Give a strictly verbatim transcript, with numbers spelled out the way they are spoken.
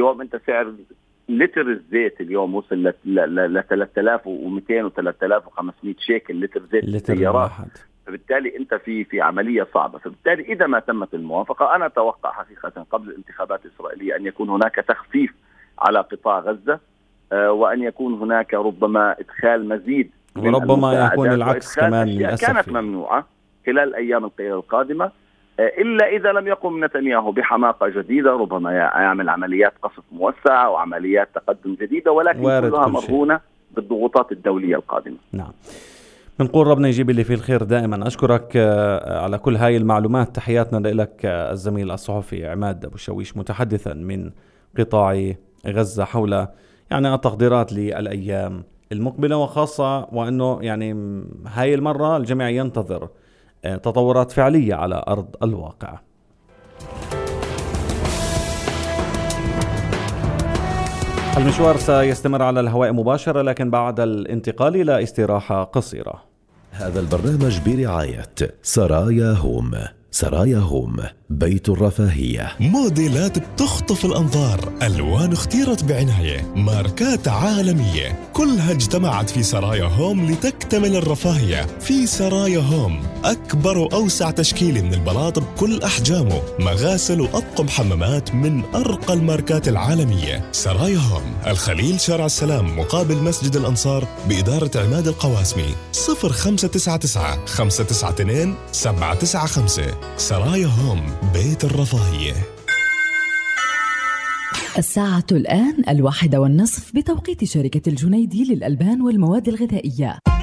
اليوم أنت سعر لتر الزيت اليوم وصل ل ثلاثة آلاف ومئتين و ثلاثة آلاف وخمسمئة شيكل لتر زيت السيارات. فبالتالي أنت في في عملية صعبة. فبالتالي إذا ما تمت الموافقة أنا أتوقع حقيقة قبل الانتخابات الإسرائيلية أن يكون هناك تخفيف على قطاع غزة، وأن يكون هناك ربما إدخال مزيد، وربما يكون العكس كمان للأسف كانت ممنوعة خلال الأيام القادمة، إلا إذا لم يقم نتنياهو بحماقة جديدة، ربما يعمل عمليات قصف موسعة وعمليات تقدم جديدة، ولكن كلها مرهونة بالضغوطات الدولية القادمة. نعم، بنقول ربنا يجيب اللي فيه الخير دائما. أشكرك على كل هاي المعلومات. تحياتنا لك الزميل الصحفي عماد أبو شويش متحدثا من قطاع غزة حول يعني التقديرات للأيام المقبلة، وخاصة وأنه يعني هاي المرة الجميع ينتظر تطورات فعلية على أرض الواقع. المشوار سيستمر على الهواء مباشرة، لكن بعد الانتقال إلى استراحة قصيرة. هذا البرنامج برعاية سرايا هوم. سرايا هوم، بيت الرفاهية. موديلات بتخطف الأنظار، ألوان اختيرت بعناية، ماركات عالمية، كلها اجتمعت في سرايا هوم لتكتمل الرفاهية. في سرايا هوم أكبر وأوسع تشكيل من البلاط بكل أحجامه، مغاسل وأطقم حمامات من أرقى الماركات العالمية. سرايا هوم، الخليل، شارع السلام، مقابل مسجد الأنصار، بإدارة عماد القواسمي. صفر خمسة تسعة تسعة خمسة تسعة اثنين سبعة تسعة خمسة. سرايا هوم، بيت الرفاهية. الساعة الآن الواحدة والنصف بتوقيت شركة الجنيدي للألبان والمواد الغذائية.